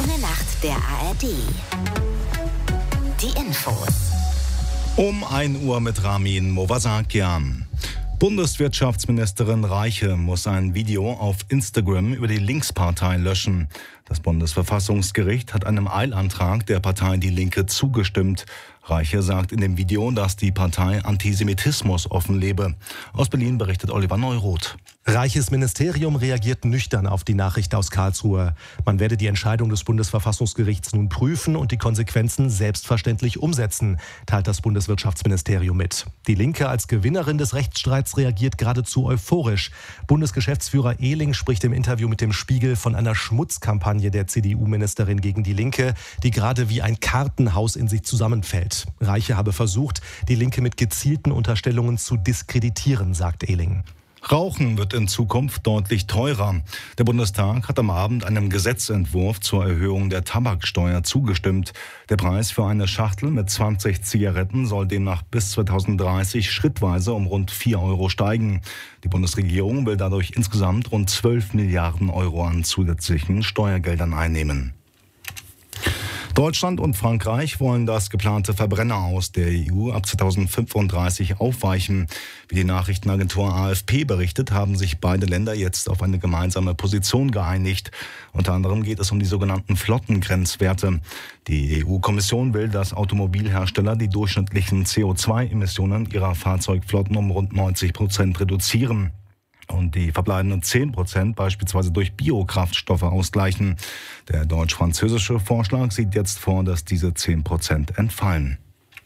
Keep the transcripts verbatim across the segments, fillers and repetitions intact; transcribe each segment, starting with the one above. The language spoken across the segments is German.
Junge Nacht der A R D. Die Infos. Um ein Uhr mit Ramin Movasakian. Bundeswirtschaftsministerin Reiche muss ein Video auf Instagram über die Linkspartei löschen. Das Bundesverfassungsgericht hat einem Eilantrag der Partei Die Linke zugestimmt. Reiche sagt in dem Video, dass die Partei Antisemitismus offen lebe. Aus Berlin berichtet Oliver Neuroth. Reiches Ministerium reagiert nüchtern auf die Nachricht aus Karlsruhe. Man werde die Entscheidung des Bundesverfassungsgerichts nun prüfen und die Konsequenzen selbstverständlich umsetzen, teilt das Bundeswirtschaftsministerium mit. Die Linke als Gewinnerin des Rechtsstreits reagiert geradezu euphorisch. Bundesgeschäftsführer Ehling spricht im Interview mit dem Spiegel von einer Schmutzkampagne der C D U-Ministerin gegen die Linke, die gerade wie ein Kartenhaus in sich zusammenfällt. Reiche habe versucht, die Linke mit gezielten Unterstellungen zu diskreditieren, sagt Ehling. Rauchen wird in Zukunft deutlich teurer. Der Bundestag hat am Abend einem Gesetzentwurf zur Erhöhung der Tabaksteuer zugestimmt. Der Preis für eine Schachtel mit zwanzig Zigaretten soll demnach bis zweitausenddreißig schrittweise um rund vier Euro steigen. Die Bundesregierung will dadurch insgesamt rund zwölf Milliarden Euro an zusätzlichen Steuergeldern einnehmen. Deutschland und Frankreich wollen das geplante Verbrenner-Aus der E U ab zweitausendfünfunddreißig aufweichen. Wie die Nachrichtenagentur A F P berichtet, haben sich beide Länder jetzt auf eine gemeinsame Position geeinigt. Unter anderem geht es um die sogenannten Flottengrenzwerte. Die E U-Kommission will, dass Automobilhersteller die durchschnittlichen C O zwei Emissionen ihrer Fahrzeugflotten um rund neunzig Prozent reduzieren und die verbleibenden zehn Prozent beispielsweise durch Biokraftstoffe ausgleichen. Der deutsch-französische Vorschlag sieht jetzt vor, dass diese zehn Prozent entfallen.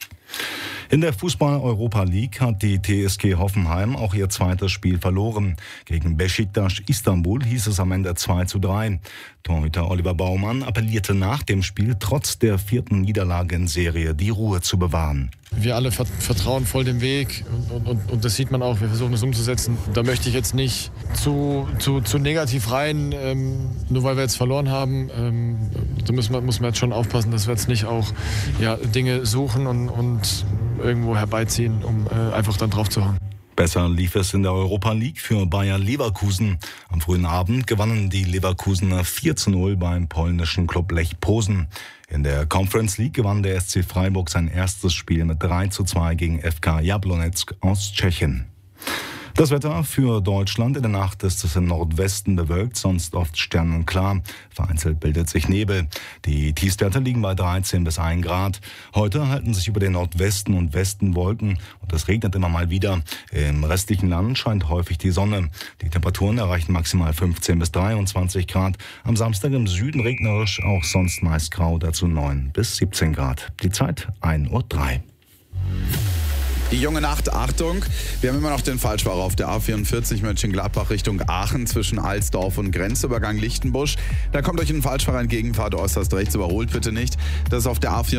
In der Fußball-Europa League hat die T S G Hoffenheim auch ihr zweites Spiel verloren. Gegen Beşiktaş Istanbul hieß es am Ende zwei zu drei. Torhüter Oliver Baumann appellierte nach dem Spiel trotz der vierten Niederlage in Serie die Ruhe zu bewahren. Wir alle vertrauen voll dem Weg und, und, und das sieht man auch, wir versuchen es umzusetzen. Da möchte ich jetzt nicht zu, zu, zu negativ rein, ähm, nur weil wir jetzt verloren haben. Ähm, da müssen wir, muss man jetzt schon aufpassen, dass wir jetzt nicht auch ja, Dinge suchen und, und irgendwo herbeiziehen, um äh, einfach dann drauf zu hauen. Besser lief es in der Europa League für Bayer Leverkusen. Am frühen Abend gewannen die Leverkusener vier zu null beim polnischen Klub Lech Posen. In der Conference League gewann der S C Freiburg sein erstes Spiel mit drei zu zwei gegen F K Jablonec aus Tschechien. Das Wetter für Deutschland: In der Nacht ist es im Nordwesten bewölkt, sonst oft sternenklar. Vereinzelt bildet sich Nebel. Die Tiefstwerte liegen bei dreizehn bis ein Grad. Heute halten sich über den Nordwesten und Westen Wolken und es regnet immer mal wieder. Im restlichen Land scheint häufig die Sonne. Die Temperaturen erreichen maximal fünfzehn bis dreiundzwanzig Grad. Am Samstag im Süden regnerisch, auch sonst meist grau, dazu neun bis siebzehn Grad. Die Zeit ein Uhr drei. Die junge Nacht, Achtung, wir haben immer noch den Falschfahrer auf der A vierundvierzig Mönchengladbach Richtung Aachen zwischen Alsdorf und Grenzübergang Lichtenbusch. Da kommt euch ein Falschfahrer entgegen, fahrt äußerst rechts, überholt bitte nicht. Das ist auf der A vierundvierzig